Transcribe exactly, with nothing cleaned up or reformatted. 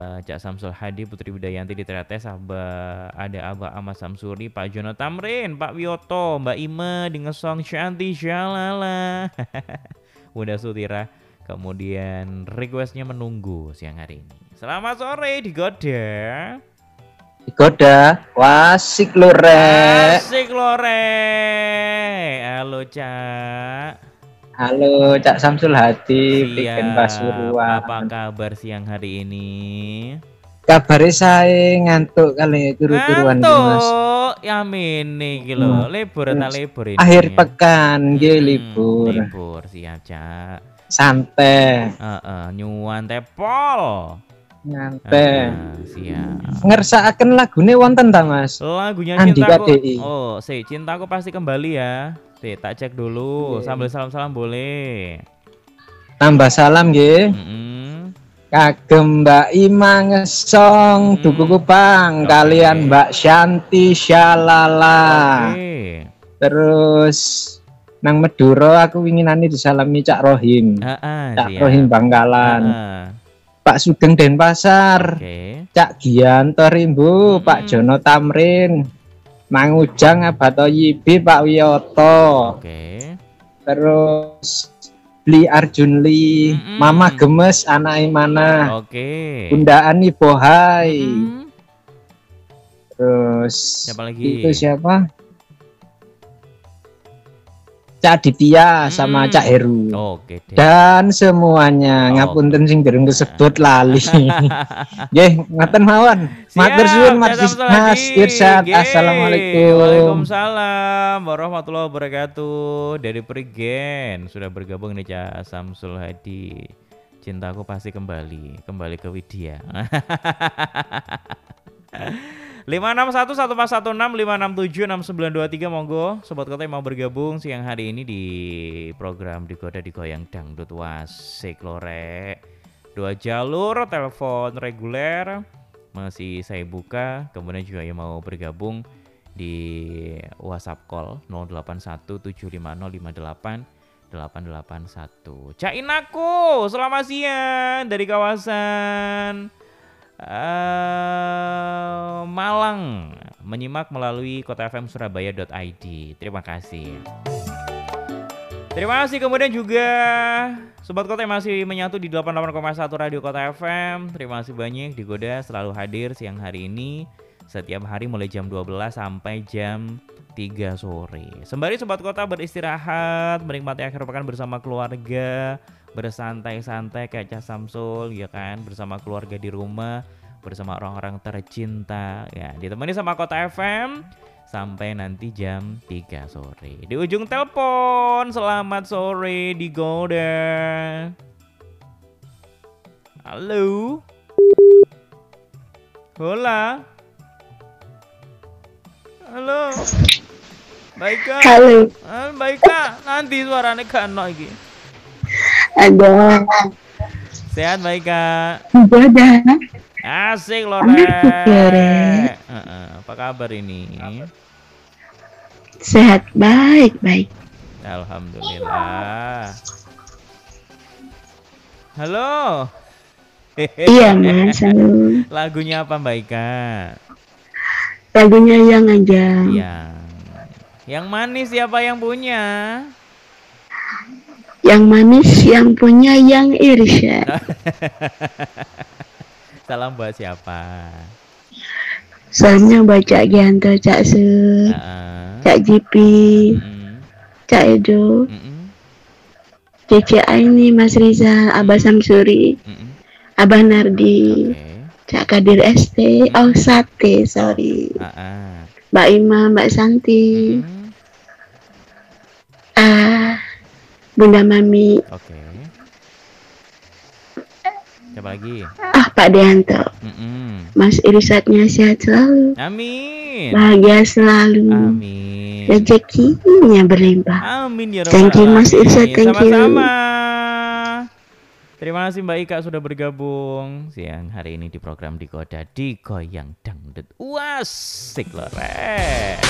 Cak Samsul Hadi, Putri Widayanti di Terates, Abah, ada Abah Ahmad Samsuri, Pak Jono Tamrin, Pak Wiyoto, Mbak Ima di Ngesong, Shanti Shalala. Bunda Sutira. Kemudian requestnya menunggu siang hari ini. Selamat sore Digoda. Digoda, wasik lore. Asik lore. Halo Cak. Halo Cak Samsul Hadi, Piken Siap. Pasuruan. Apa kabar siang hari ini? Kabarnya saya ngantuk kali turu-turuan Mas. Ngantuk, ya mini gitu loh. Libur tak libur ini. Akhir pekan nggih Hmm, libur. Libur siap Cak. Santai. Heeh, nyuwun tepol. Nyantai. Uh, siap. Ngersakaken lagune wonten ta Mas? Lagunya Andika Cintaku. D I. Oh, si Cintaku Pasti Kembali ya. Sih, tak cek dulu. Yeah. Sambil salam-salam boleh. Tambah salam nggih. Mm -mm. Kagem Mbak Ima Ngesong, Hmm. Duku Kupang, Oke. kalian Mbak Shanti Shalala. Oke. Terus nang Meduro aku winginane disalami Cak Rohim. Heeh, Cak siap. Rohim Bangkalan. Heeh. Pak Sugeng Denpasar. Oke. Cak Gianto Rimbu, Hmm. Pak Jono Tamrin. Mang Ujang Abato Yibi, Pak Wiyoto. Oke. Terus Bli Arjun Lee, Mm-mm. Mama Gemes Anak Imana. Oke. Bunda Ani Bohai. Mm. Terus Siapa lagi? itu siapa? Cak Aditya sama Hmm. Cak Heru. Oke deh. Dan semuanya Oke. ngapunten sing dereng kesebut lali. Nggih, ngaten mawon. Matur suwun Mas Cak Samsul Mas Hadi. Irsyad. Nggih. Assalamualaikum. Waalaikumsalam warahmatullahi wabarakatuh. Dari Prigen sudah bergabung nih Cak Samsul Hadi. Cintaku Pasti Kembali, kembali ke Widya. lima enam satu satu empat satu enam lima enam tujuh enam sembilan dua tiga monggo sobat kota yang mau bergabung siang hari ini di program Digoda Digoyang Dangdut Wasik lore. Dua jalur telepon reguler masih saya buka, kemudian juga yang mau bergabung di WhatsApp call nol delapan satu tujuh lima nol lima delapan delapan delapan satu. Cain aku, selamat siang dari kawasan Uh, Malang, menyimak melalui kota f m surabaya dot i d. Terima kasih. Terima kasih kemudian juga sobat kota yang masih menyatu di delapan puluh delapan koma satu Radio Kota F M. Terima kasih banyak Digoda selalu hadir siang hari ini setiap hari mulai jam dua belas sampai jam tiga sore. Sembari sobat kota beristirahat, menikmati akhir pekan bersama keluarga, bersantai-santai kayak Cak Samsul ya kan, bersama keluarga di rumah, bersama orang-orang tercinta ya, ditemani sama Kota F M sampai nanti jam tiga sore. Di ujung telepon, selamat sore Digoda. Halo. Hola. Halo. Baika. Halo. Ah, Baika, nanti suaranya gak ono iki. Ada. Sehat Baika. Ada. Asik Lore. Lore. Heeh, apa kabar ini? Sehat baik baik. Alhamdulillah. Halo. Iya mas. Halo. Lagunya apa Baika? Lagunya yang aja. Yang Yang manis siapa yang punya? Yang manis yang punya yang Irsyad. Salam buat siapa? Salamnya buat Cak Gianto, Cak Su, Uh, Cak Jipi, mm, Cak Edo, mm, mm, Cece Aini, Mas Rizal, Abah Samsuri, mm, mm. Abah Nardi, Oke. Cak Kadir S T, oh Sate, sorry, Ah, ah. Mbak Ima, Mbak Santi, Mm, ah Bunda Mami, Oke. Siapa lagi? ah Pak Deanto, Mm-mm. Mas Irsyadnya sehat selalu, Amin. bahagia selalu, Amin. rezekinya berlimpah. Amin ya Thank you, rabbal Mas alamin. Irsyad, thank you. Sama-sama. Terima kasih Mbak Ika sudah bergabung siang hari ini di program Digoda Digoyang Dangdut Wasik lore.